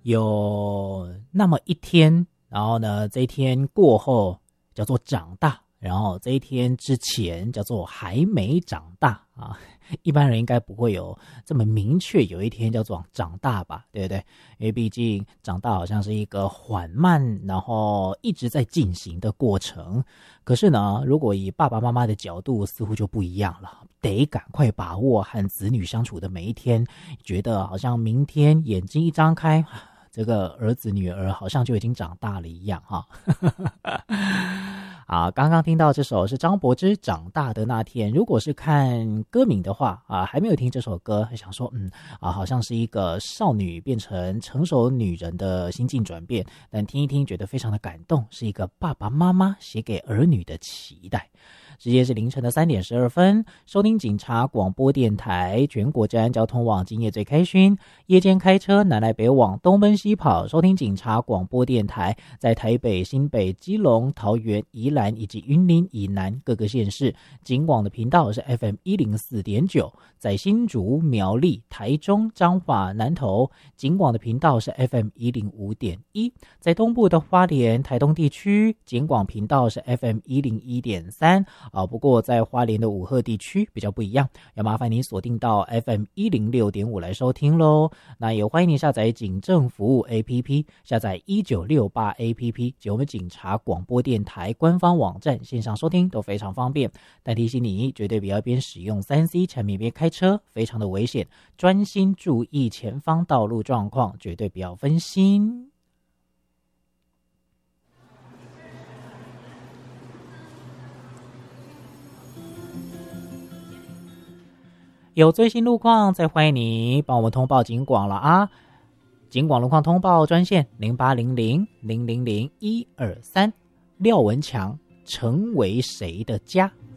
有那么一天，然后呢，这一天过后叫做长大，然后这一天之前叫做还没长大啊。一般人应该不会有这么明确有一天叫做长大吧，对不对？因为毕竟长大好像是一个缓慢然后一直在进行的过程。可是呢，如果以爸爸妈妈的角度似乎就不一样了，得赶快把握和子女相处的每一天，觉得好像明天眼睛一张开，这个儿子女儿好像就已经长大了一样哈。啊，刚刚听到这首是张柏芝《长大的那天》。如果是看歌名的话啊，还没有听这首歌，想说好像是一个少女变成成熟女人的心境转变，但听一听觉得非常的感动，是一个爸爸妈妈写给儿女的期待。时间是凌晨的3:12，收听警察广播电台，全国治安交通网，今夜最开勋。夜间开车南来北往，东奔西跑，收听警察广播电台，在台北、新北、基隆、桃园、宜兰以及云林以南各个县市，警广的频道是 FM104.9，在新竹、苗栗、台中、彰化、南投，警广的频道是 FM105.1，在东部的花莲、台东地区，警广频道是 FM101.3。不过在花莲的武鹤地区比较不一样，要麻烦你锁定到 FM106.5 来收听咯。那也欢迎你下载警政服务 APP， 下载1968 APP 及我们警察广播电台官方网站，线上收听都非常方便。但提醒你，绝对不要边使用 3C 产品边开车，非常的危险，专心注意前方道路状况，绝对不要分心。有最新路况，再欢迎你帮我们通报警广了啊！警广路况通报专线0800-000-123，廖文强，成为谁的家？